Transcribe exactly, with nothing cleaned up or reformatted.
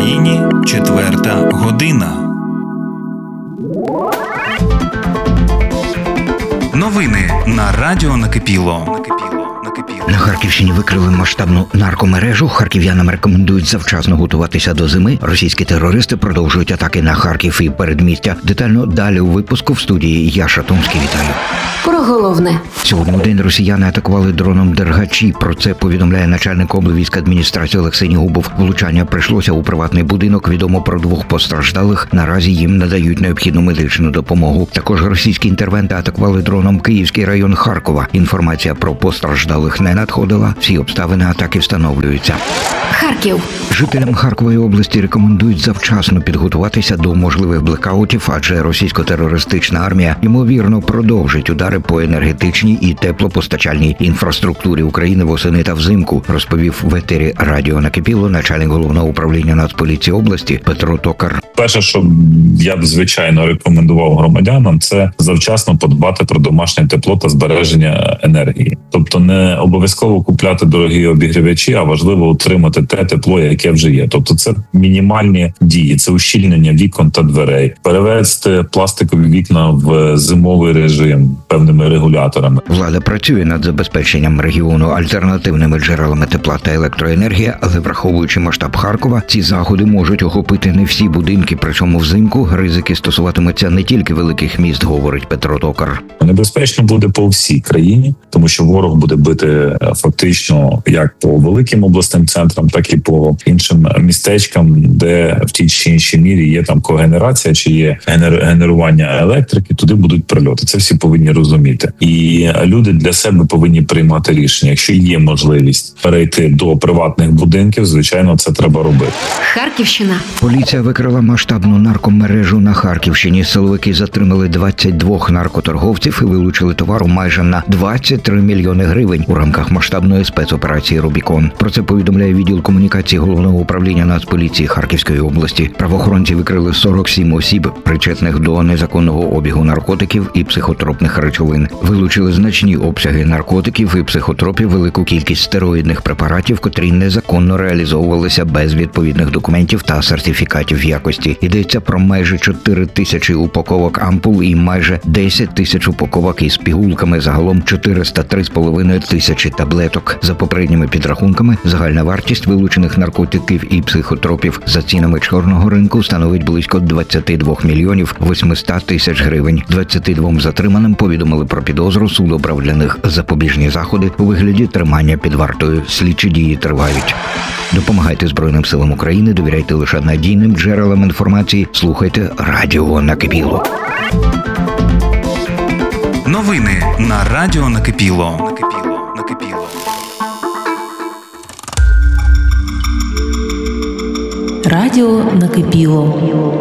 Україні четверта година. Новини на радіо Накипіло. На Харківщині викрили масштабну наркомережу. Харків'янам рекомендують завчасно готуватися до зими. Російські терористи продовжують атаки на Харків і передмістя. Детально далі у випуску в студії я, Шатунський, вітаю. Про головне. Сьогодні у день росіяни атакували дроном Дергачі. Про це повідомляє начальник облвійської адміністрації Олексій Нігубов. Влучання прийшлося у приватний будинок. Відомо про двох постраждалих. Наразі їм надають необхідну медичну допомогу. Також російські інтервенти атакували дроном Київський район Харкова. Інформація про постраждалих не надходила. Всі обставини атаки встановлюються. Харків. Жителям Харкової області рекомендують завчасно підготуватися до можливих блекаутів, адже російсько-терористична армія, ймовірно, продовжить удари по енергетичній і теплопостачальній інфраструктурі України восени та взимку, розповів в етері радіо Накипіло начальник головного управління Нацполіції області Петро Токар. Перше, що я б, звичайно, рекомендував громадянам, це завчасно подбати про домашнє тепло та збереження енергії. Тобто не обов'язково купляти дорогі обігрівачі, а важливо утримати те тепло, яке вже є. Тобто це мінімальні дії, це ущільнення вікон та дверей, перевести пластикові вікна в зимовий режим певними регуляторами. Влада працює над забезпеченням регіону альтернативними джерелами тепла та електроенергії, але враховуючи масштаб Харкова, ці заходи можуть охопити не всі будинки, причому взимку ризики стосуватимуться не тільки великих міст, говорить Петро Токар. Небезпечно буде по всій країні, тому що ворог буде бити фактично як по великим обласним центрам, так і по іншим містечкам, де в тій чи іншій мірі є там когенерація чи є генерування електрики, туди будуть прильоти. Це всі повинні розуміти. І люди для себе повинні приймати рішення. Якщо є можливість перейти до приватних будинків, звичайно, це треба робити. Харківщина. Поліція викрила масштабну наркомережу на Харківщині. Силовики затримали двадцять два наркоторговців і вилучили товару майже на двадцять три мільйони гривень у рамках масштабної спецоперації «Рубікон». Про це повідомляє відділ комунікації Головного управління Нацполіції Харківської області. Правоохоронці викрили сорок сім осіб, причетних до незаконного обігу наркотиків і психотропних речовин. Вилучили значні обсяги наркотиків і психотропів, велику кількість стероїдних препаратів, котрі незаконно реалізовувалися без відповідних документів та сертифікатів якості. Йдеться про майже чотири тисячі упаковок ампул і майже десять тисяч упаковок із пігулками, загалом чотириста три з половиною тисячі таблеток. За попередніми підрахунками, загальна вартість вилучених наркотиків і психотропів за цінами чорного ринку становить близько двадцять два мільйонів вісімсот тисяч гривень. двадцяти двом затриманим повідомили про підозру, суд обрав для них запобіжні заходи у вигляді тримання під вартою. Слідчі дії тривають. Допомагайте Збройним силам України, довіряйте лише надійним джерелам інформації, слухайте радіо Накипіло. Новини на радіо Накипіло. Радіо Накипіло.